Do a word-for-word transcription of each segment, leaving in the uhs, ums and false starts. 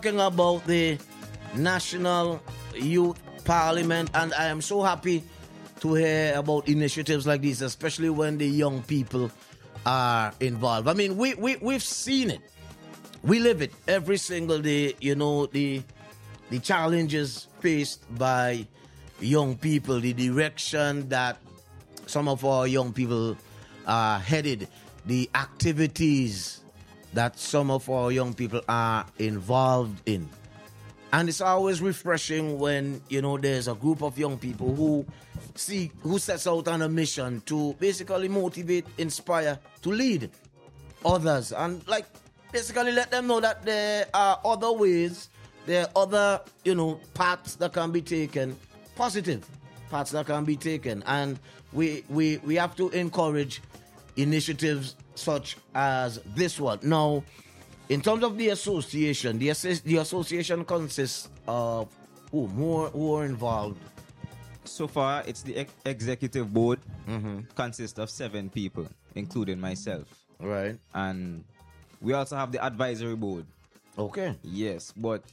Talking about the National Youth Parliament, and I am so happy to hear about initiatives like these, especially when the young people are involved. I mean, we, we, we've seen it. We live it every single day, you know, the, the challenges faced by young people, the direction that some of our young people are headed, the activities that some of our young people are involved in. And it's always refreshing when, you know, there's a group of young people who see, who sets out on a mission to basically motivate, inspire, to lead others. And like, basically let them know that there are other ways, there are other, you know, paths that can be taken, positive paths that can be taken. And we, we, we have to encourage initiatives such as this one. Now, in terms of the association, the, assi- the association consists of who more who are involved. So far, it's the ex- executive board, mm-hmm. consists of seven people, including myself. Right. And we also have the advisory board. Okay. Yes, but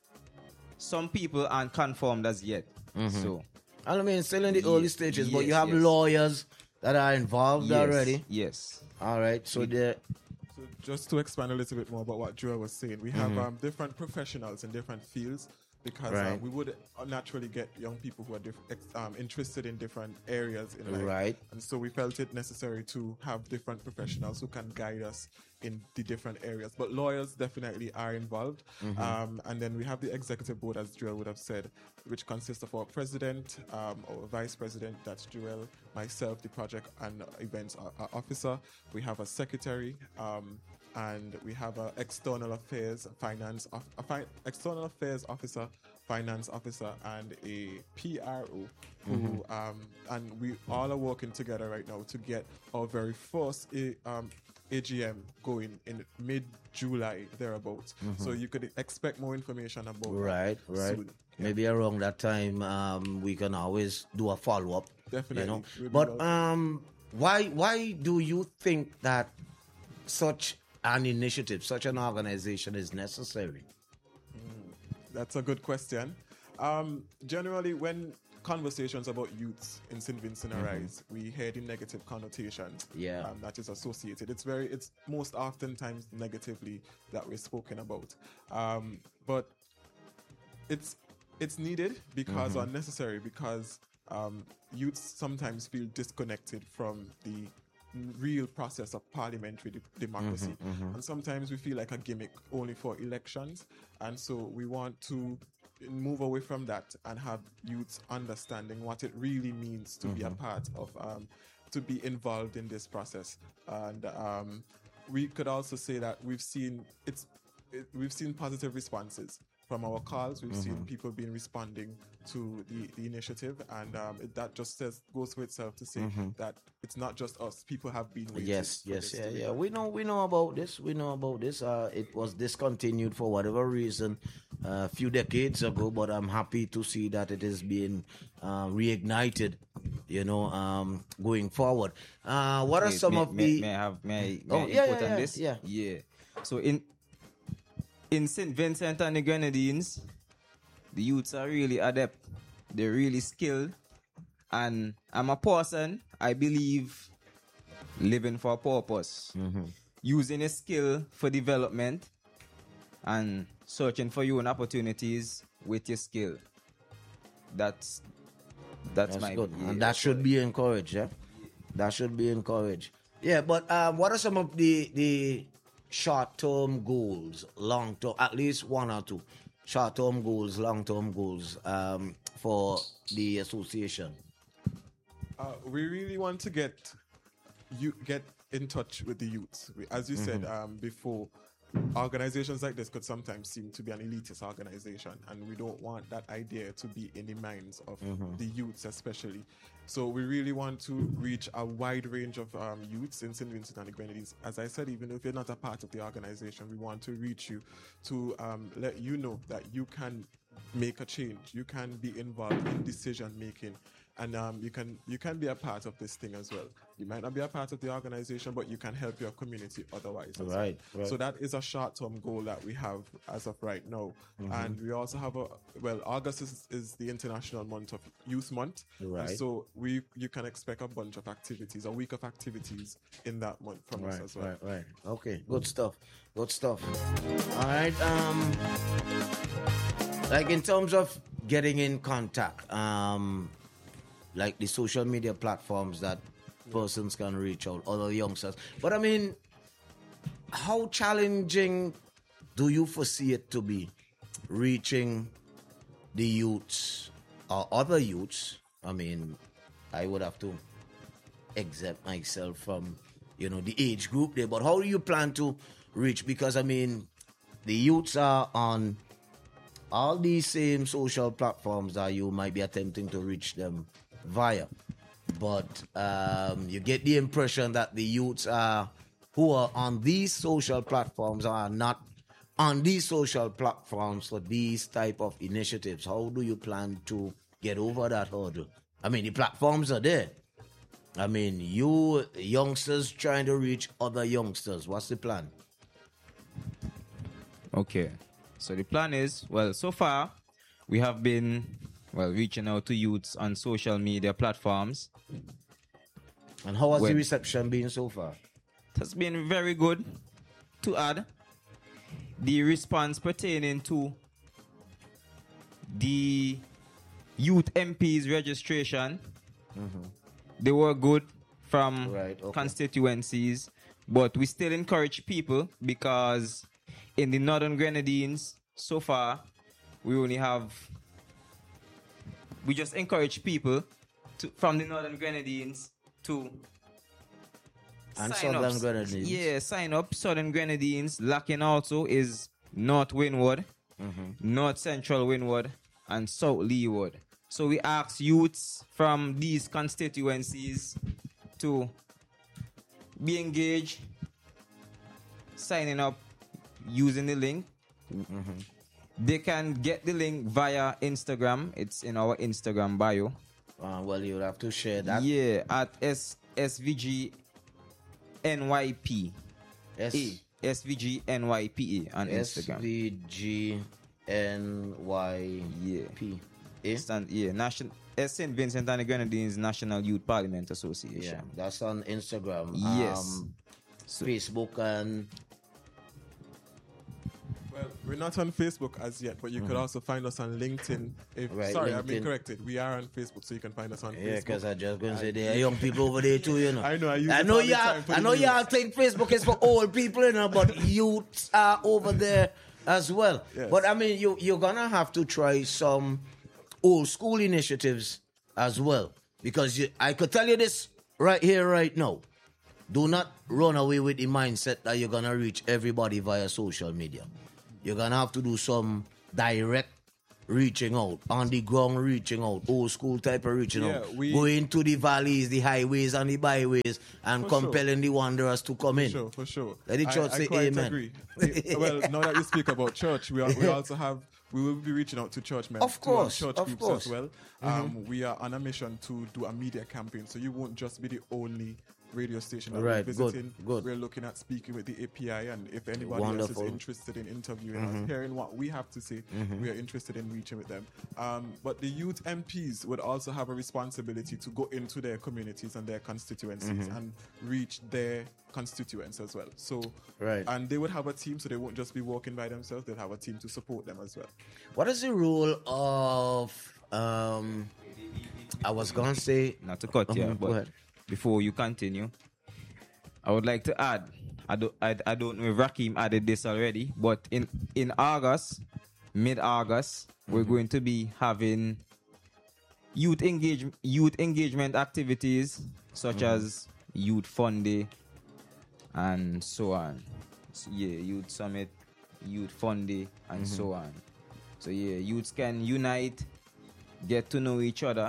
some people aren't confirmed as yet. Mm-hmm. So, I mean, still in the yes, early stages, yes, but you have yes. lawyers that are involved yes, already. Yes. All right. So the So just to expand a little bit more about what Joel was saying, we have mm-hmm. um, different professionals in different fields because right. uh, we would naturally get young people who are diff- ex- um, interested in different areas in life. Right. And so we felt it necessary to have different professionals who can guide us in the different areas. But lawyers definitely are involved. Mm-hmm. Um, and then we have the executive board, as Joel would have said, which consists of our president, um, our vice president, that's Joel, myself, the project and events uh, officer. We have a secretary, um, and we have an external affairs, finance, of, a fi- external affairs officer, finance officer, and a P R O. Who, mm-hmm. um, and we all are working together right now to get our very first a, um, A G M going in mid-July, thereabouts. Mm-hmm. So you could expect more information about right, that right. soon. Maybe yeah. around that time, um, we can always do a follow-up. Definitely. You know? We'll but um, why why do you think that such an initiative, such an organization is necessary? Mm, that's a good question. Um, generally, when conversations about youths in Saint Vincent mm-hmm. arise, we hear the negative connotations yeah. um, that is associated. It's very, it's most oftentimes negatively that we're spoken about. Um, but it's it's needed because mm-hmm. or necessary because um, youths sometimes feel disconnected from the real process of parliamentary de- democracy. Mm-hmm, mm-hmm. And sometimes we feel like a gimmick only for elections. And so we want to move away from that and have youths understanding what it really means to mm-hmm. be a part of, um, to be involved in this process. And um, we could also say that we've seen it's it, we've seen positive responses from our calls. We've mm-hmm. seen people being responding to the, the initiative, and um, it, that just says goes for itself to say mm-hmm. that it's not just us. People have been waiting. Yes, yes, yeah, yeah. We know, we know about this. We know about this. Uh, it was discontinued for whatever reason uh, a few decades ago, but I'm happy to see that it is being uh, reignited. You know, um, going forward. Uh, what are Wait, some may, of may, the? May I have may, I, may oh, I yeah, input yeah, on yeah, this? Yeah, yeah. So in in Saint Vincent and the Grenadines, the youths are really adept. They're really skilled. And I'm a person, I believe, living for a purpose. Mm-hmm. Using a skill for development and searching for your own opportunities with your skill. That's that's, that's my good. yeah, and that should be encouraged, yeah? That should be encouraged. Yeah, but um, what are some of the the short-term goals, long-term, at least one or two short-term goals, long-term goals um, for the association? Uh, we really want to get you get in touch with the youths. We, as you mm-hmm. said um, before, organizations like this could sometimes seem to be an elitist organization, and we don't want that idea to be in the minds of mm-hmm. the youths especially. So we really want to reach a wide range of um, youths in Saint Vincent and the Grenadines. As I said, even if you're not a part of the organization, we want to reach you to um, let you know that you can make a change. You can be involved in decision making and um, you can you can be a part of this thing as well. You might not be a part of the organization, but you can help your community otherwise. as well. Right, right. So that is a short-term goal that we have as of right now. And we also have a, well, August is, is the International Month of Youth Month. And Right. so we you can expect a bunch of activities, a week of activities in that month from us Right, as well. right, right. Okay, good stuff. Good stuff. All right. Um, like in terms of getting in contact, um, like the social media platforms that persons can reach out, other youngsters. But I mean, how challenging do you foresee it to be reaching the youths or other youths? I mean, I would have to exempt myself from, you know, the age group there. But how do you plan to reach? Because I mean, the youths are on all these same social platforms that you might be attempting to reach them via. But um, you get the impression that the youths are who are on these social platforms are not on these social platforms for these type of initiatives. How do you plan to get over that hurdle? I mean, the platforms are there. I mean, you youngsters trying to reach other youngsters. What's the plan? Okay. So the plan is, well, so far we have been, well, reaching out to youths on social media platforms. And how has When- the reception been so far? It has been very good. To add, the response pertaining to the youth M Ps registration, they were good from Right, okay. constituencies, but we still encourage people because in the Northern Grenadines, so far, we only have, we just encourage people to, from the Northern Grenadines to And sign Southern up. Grenadines. Yeah, sign up. Southern Grenadines. Lacking also is North Windward, North Central Windward, and South Leeward. So we ask youths from these constituencies to be engaged, signing up using the link. They can get the link via Instagram. It's in our Instagram bio. Uh, well, you'll have to share that. Yeah, at S SVG N Y P S- A S V G N Y P A on S Instagram. V G N Y Yeah. P. A? Stand, yeah, National Saint Vincent and the Grenadines National Youth Parliament Association. Yeah, that's on Instagram. Yes. Um, Facebook and Well, we're not on Facebook as yet, but you could also find us on LinkedIn. If Right, sorry, I've been LinkedIn. corrected. We are on Facebook, so you can find us on yeah, Facebook. because I just gonna say there are young people over there too, you know. I know, I use I it know all the y'all. time for I the know news. y'all think Facebook is for old people, you know, but youths are over there as well. Yes. But I mean, you you're gonna have to try some old school initiatives as well, because you, I could tell you this right here, right now. Do not run away with the mindset that you're gonna reach everybody via social media. You're gonna have to do some direct reaching out, on the ground reaching out, old school type of reaching Yeah, out. we- Going to the valleys, the highways, and the byways, and For sure. compelling the wanderers to come in. For sure, for sure. Let the church I, say I quite amen. agree. Eh, well, now that you speak about church, we, are, we also have, we will be reaching out to churchmen. Of to our course, church of groups course. as well. Um, we are on a mission to do a media campaign, so you won't just be the only radio station that Right, we're good, visiting. good. We're looking at speaking with the A P I, and if anybody Wonderful. else is interested in interviewing us, hearing what we have to say, we are interested in reaching with them. Um, but the youth M Ps would also have a responsibility to go into their communities and their constituencies and reach their constituents as well. So, Right. and they would have a team, so they won't just be walking by themselves. They'll have a team to support them as well. What is the role of um? I was gonna say. Not to cut you, Mhm, go but ahead. before you continue, I would like to add. I don't. I, I don't know if Rakim added this already, but in in August, mid August, we're going to be having youth engage youth engagement activities such as Youth Fun Day and so on. So, yeah, Youth Summit, Youth Fun Day, and so on. So yeah, youths can unite, get to know each other,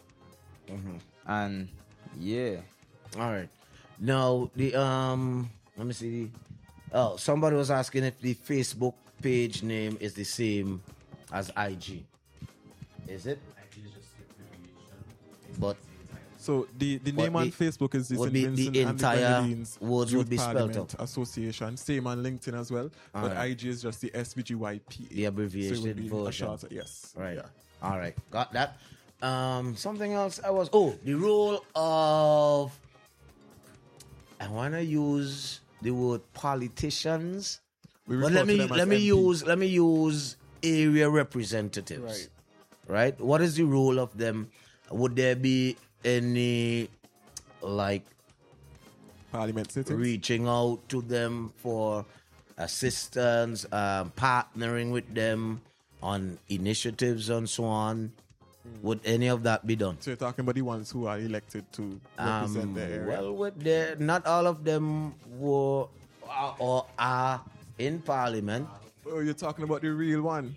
and yeah. All right. Now the um. Let me see. Oh, somebody was asking if the Facebook page name is the same as I G. Is it? but So the, the What name on the- Facebook is the would Saint be the Vincent and the entire Grenadines words Youth would be spelled Parliament Association. Same on LinkedIn as well. but Alright. I G is just the S V G Y P A. The abbreviated so it would be a version. shorter, yes. Right. Yeah. All right. Got that. Um, something else I was. Oh, the role of. I want to use the word politicians, We but refer let to me them as let me M P. use let me use area representatives. Right. Right. What is the role of them? Would there be any like Parliament sittings. reaching out to them for assistance, um, partnering with them on initiatives and so on? Would any of that be done? So you're talking about the ones who are elected to represent Um, their area. well, with the, not all of them were are, or are in parliament. Oh, you're talking about the real one.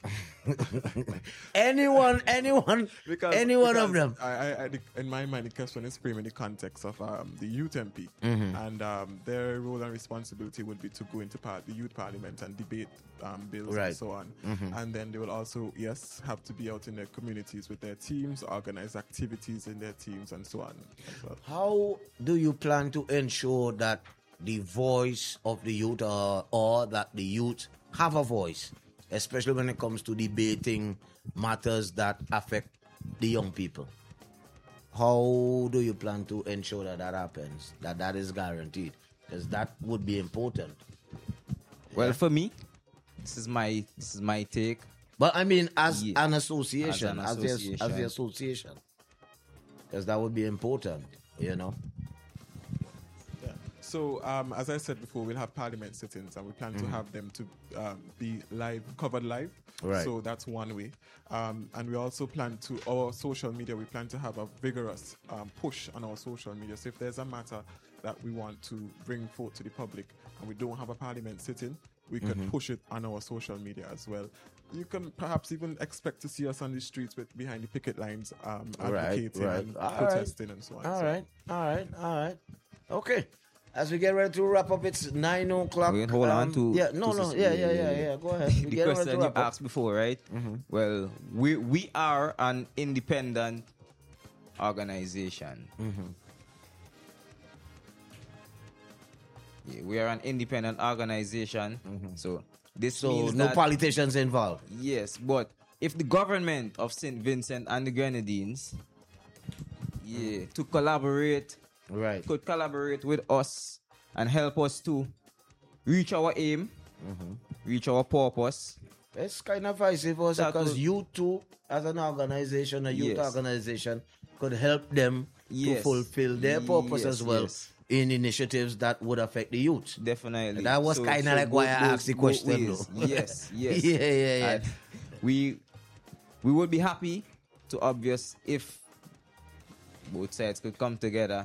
Anyone, anyone, Because, any one of because them. I, I, I, the- in my mind, the question is framed in the context of um, the youth M P, Mm-hmm. and um, their role and responsibility would be to go into par- the youth parliament and debate um, bills Right. and so on. Mm-hmm. And then they will also, yes, have to be out in their communities with their teams, organize activities in their teams, and so on. as well. How do you plan to ensure that the voice of the youth uh, or that the youth have a voice, especially when it comes to debating matters that affect the young people? How do you plan to ensure that that happens, that that is guaranteed? Because that would be important. Well, for me, this is my this is my take. But I mean, as Yeah. an association, As as, an the, association. as the association, because that would be important, you know. Yeah. So, um, as I said before, we'll have parliament sittings, and we plan to have them to um, be live, covered live. Right. So that's one way. Um, and we also plan to our social media. We plan to have a vigorous um, push on our social media. So if there's a matter that we want to bring forth to the public, and we don't have a parliament sitting, we can push it on our social media as well. You can perhaps even expect to see us on the streets with behind the picket lines, um, Right, advocating right. and All right. protesting and so on. All So- right, all right, all right. Okay. As we get ready to wrap up, it's nine o'clock. We can hold on Um, to- Yeah, no, to no, sus- yeah, yeah, yeah, yeah. Go ahead. We The get ready question to you wrap up. asked before, right? Well, we we are an independent organization. Yeah, we are an independent organization. So this So means no that politicians involved. yes, but if the government of Saint Vincent and the Grenadines, yeah, to collaborate, Right. could collaborate with us and help us to reach our aim, reach our purpose. It's kind of vice versa That because would- you too, as an organization, a youth Yes. organization, could help them to Yes. fulfill their purpose Yes, as well yes. in initiatives that would affect the youth. Definitely. That was kinda like why I asked the both question, ways. though. Yes, yes. Yeah, yeah, yeah. And we we would be happy to obvious if both sides could come together.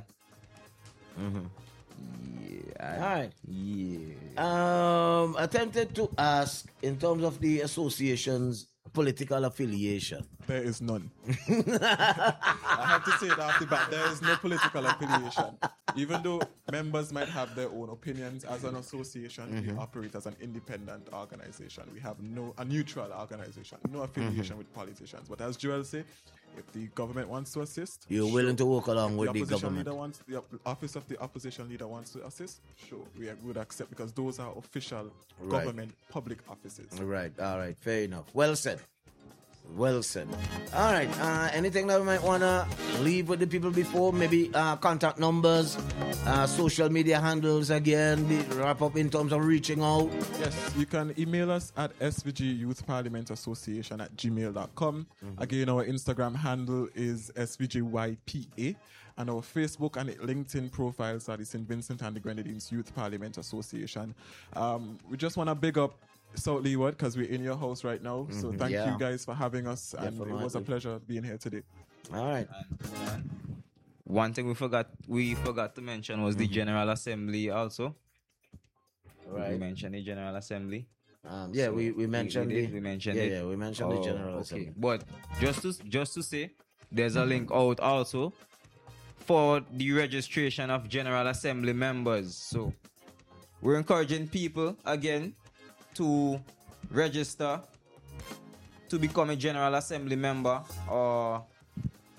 Yeah. and- All right. Yeah. Um, attempted to ask in terms of the association's political affiliation. There is none. I have to say that off the bat, there is no political affiliation. Even though members might have their own opinions, as an association, we operate as an independent organization. We have no a neutral organization, no affiliation with politicians. But as Joel said, if the government wants to assist, You're sure. willing to work along If with the opposition government. leader wants the op- office of the opposition leader wants to assist, sure, we would accept because those are official Right. government public offices. Right, all right, fair enough. Well said. Well said. All right, uh, anything that we might want to leave with the people before? Maybe uh, contact numbers, uh, social media handles again, the wrap up in terms of reaching out. Yes, you can email us at S V G Youth Parliament Association at gmail dot com. Again, our Instagram handle is S V G Y P A, and our Facebook and LinkedIn profiles are the Saint Vincent and the Grenadines Youth Parliament Association. Um, we just want to big up South Leeward because we're in your house right now. So thank Yeah. you guys for having us, and it was a Definitely. pleasure being here today. All right. One thing we forgot we forgot to mention was the General Assembly also. We Right. mentioned the General Assembly. Um, yeah, we, we mentioned did, the we mentioned yeah, it. yeah, we mentioned the Oh, general okay. assembly. But just to just to say, there's a link out also for the registration of General Assembly members. So we're encouraging people again to register to become a General Assembly member or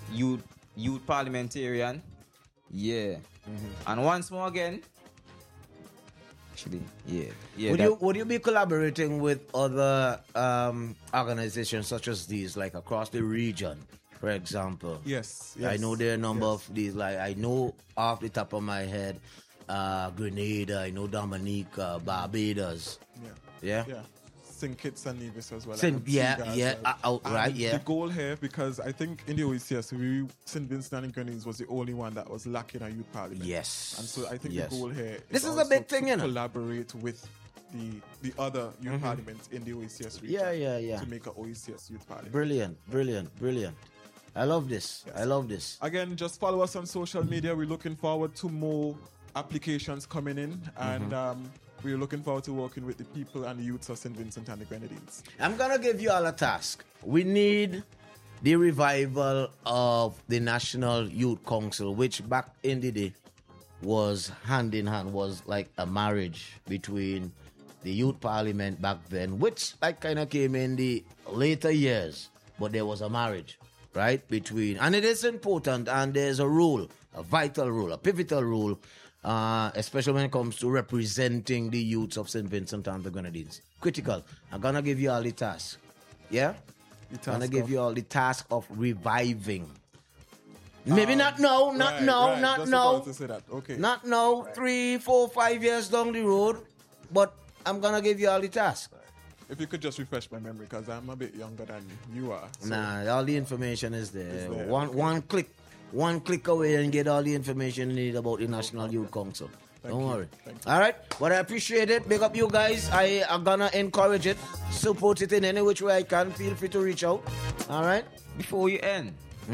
youth youth parliamentarian. Yeah. And once more again, actually, yeah, yeah. Would that- you would you be collaborating with other um, organizations such as these, like across the region, for example? Yes, I yes, know there are a number yes. of these. Like I know off the top of my head, uh, Grenada. I know Dominica, Barbados. Yeah. Yeah. Yeah. Saint Kitts and Nevis as well. Saint- and yeah, Antigua as yeah, well. uh, outright, And yeah. The goal here, because I think in the O E C S, we Saint Vincent and Grenadines was the only one that was lacking a youth parliament. Yes. And so I think Yes. the goal here This is a also big thing, to you know. collaborate with the the other youth parliaments in the O E C S region. Yeah, yeah, yeah. To make a O E C S youth parliament. Brilliant, brilliant, brilliant. I love this. I love this. Again, just follow us on social media. We're looking forward to more applications coming in, and um, we're looking forward to working with the people and the youths of Saint Vincent and the Grenadines. I'm gonna give you all a task. We need the revival of the National Youth Council, which back in the day was hand in hand, was like a marriage between the Youth Parliament back then, which like kind of came in the later years, but there was a marriage, right? Between, and it is important, and there's a rule, a vital rule, a pivotal rule, uh, especially when it comes to representing the youths of Saint Vincent and the Grenadines. Critical. I'm gonna give you all the task. Yeah? The I'm gonna task give of- you all the task of reviving. Maybe not now, not Right, now, right. not Just now. about to say that. Okay. Not now, three, four, five years down the road, but I'm gonna give you all the task. If you could just refresh my memory, because I'm a bit younger than you are. So Nah, all the information is there. Is there, One okay. one click, one click away and get all the information you need about the National Youth Council. Thank Don't you. worry. Thank you. All right, but I appreciate it. Big up you guys. I am gonna encourage it, support it in any which way I can. Feel free to reach out. All right. Before you end,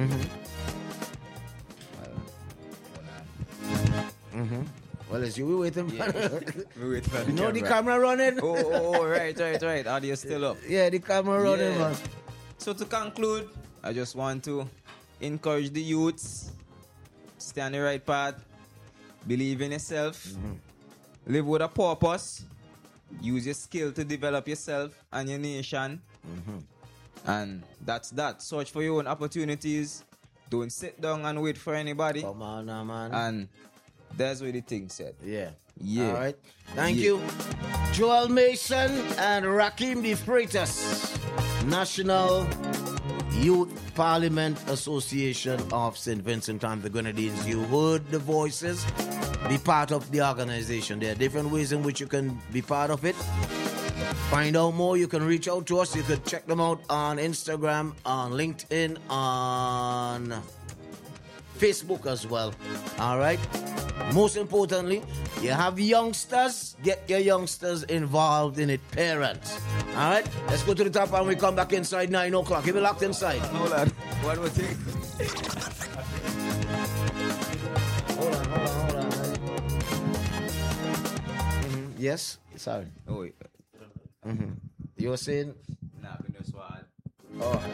Well, it's you. We waiting. yeah. we wait for the You know the camera. camera running. Oh, oh, oh, right, right, right. Audio still up. Yeah, the camera running, Yeah. man. So to conclude, I just want to encourage the youths, stay on the right path, believe in yourself, live with a purpose, use your skill to develop yourself and your nation. And that's that. Search for your own opportunities. Don't sit down and wait for anybody. Come on, now, man. And that's what the thing said. Yeah. Yeah. All right. Thank Yeah. you. Joel Mason and Rakim De Freitas, National Youth Parliament Association of Saint Vincent and the Grenadines. You heard the voices. Be part of the organization. There are different ways in which you can be part of it. Find out more. You can reach out to us. You could check them out on Instagram, on LinkedIn, on Facebook as well. All right. Most importantly, you have youngsters. Get your youngsters involved in it. Parents. All right. Let's go to the top and we come back inside nine o'clock. Keep it locked inside. Hold on. One more thing. Hold on. Hold on. Hold on. Mhm. Yes. Sorry. Oh, wait. You were saying. Nah, but that's why. Oh.